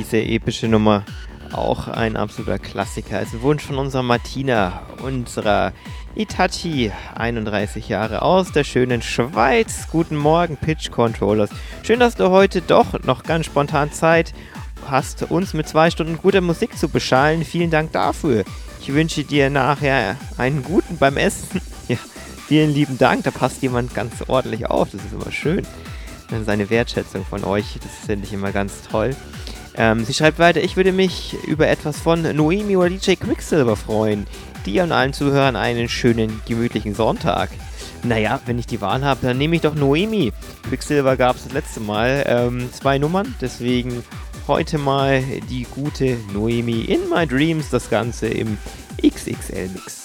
diese epische Nummer. Auch ein absoluter Klassiker. Ist ein Wunsch von unserer Martina, unserer Itachi, 31 Jahre aus der schönen Schweiz. Guten Morgen, Pitch Controllers. Schön, dass du heute doch noch ganz spontan Zeit hast, uns mit 2 Stunden guter Musik zu beschallen. Vielen Dank dafür. Ich wünsche dir nachher einen guten beim Essen. Ja, vielen lieben Dank. Da passt jemand ganz ordentlich auf. Das ist immer schön. Das ist eine Wertschätzung von euch. Das finde ich immer ganz toll. Sie schreibt weiter, ich würde mich über etwas von Noemi oder DJ Quicksilver freuen. Dir und allen Zuhörern einen schönen, gemütlichen Sonntag. Naja, wenn ich die Wahl habe, dann nehme ich doch Noemi. Quicksilver gab es das letzte Mal 2 Nummern, deswegen heute mal die gute Noemi in My Dreams, das Ganze im XXL-Mix.